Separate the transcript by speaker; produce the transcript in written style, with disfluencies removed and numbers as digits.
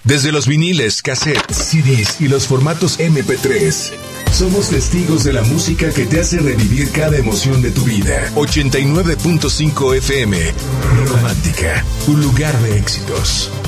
Speaker 1: Desde los viniles, cassettes, CDs y los formatos MP3. Somos testigos de la música que te hace revivir cada emoción de tu vida. 89.5 FM. Romántica, un lugar de éxitos.